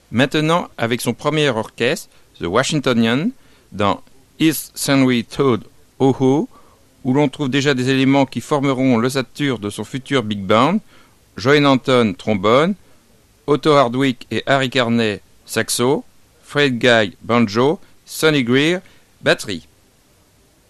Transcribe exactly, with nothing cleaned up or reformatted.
maintenant avec son premier orchestre, The Washingtonian, dans East Saint-Louis Toad Oho, où l'on trouve déjà des éléments qui formeront l'ossature de son futur big band, Joey Nanton, trombone, Otto Hardwick et Harry Carney, saxo, Fred Guy, banjo, Sonny Greer, batterie.